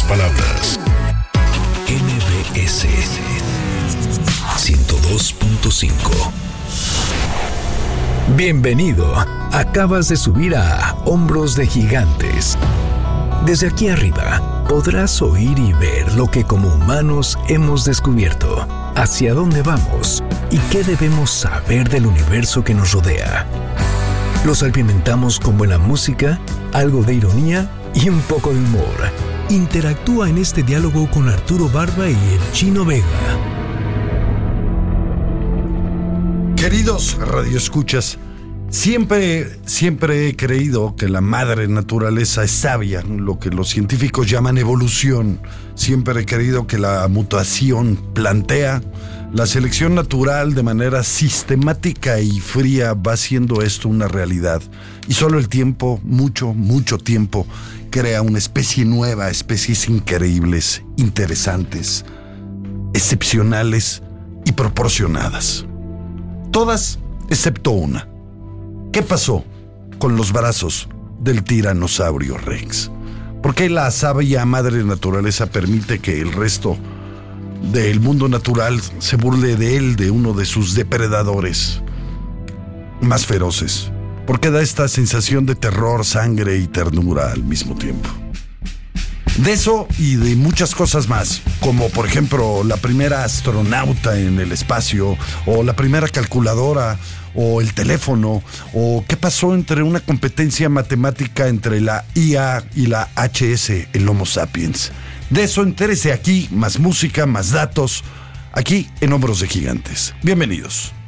pocas palabras. MBS 102.5. Bienvenido. Acabas de subir a Hombros de Gigantes. Desde aquí arriba podrás oír y ver lo que como humanos hemos descubierto, hacia dónde vamos y qué debemos saber del universo que nos rodea. Los alimentamos con buena música, algo de ironía y un poco de humor. Interactúa en este diálogo con Arturo Barba y el Chino Vega. Queridos radioescuchas, siempre he creído que la madre naturaleza es sabia, lo que los científicos llaman evolución. Siempre he creído que la mutación plantea la selección natural de manera sistemática y fría. Va haciendo esto una realidad. Y solo el tiempo, mucho tiempo, crea una especie nueva, especies increíbles, interesantes, excepcionales y proporcionadas. Todas excepto una. ¿Qué pasó con los brazos del tiranosaurio Rex? ¿Por qué la sabia madre naturaleza permite que el resto del mundo natural se burle de él, de uno de sus depredadores más feroces? ¿Por qué da esta sensación de terror, sangre y ternura al mismo tiempo? De eso y de muchas cosas más, como por ejemplo la primera astronauta en el espacio, o la primera calculadora, o el teléfono, o qué pasó entre una competencia matemática entre la IA y la HS, el Homo sapiens. De eso entérese aquí, más música, más datos, aquí en Hombros de Gigantes. Bienvenidos.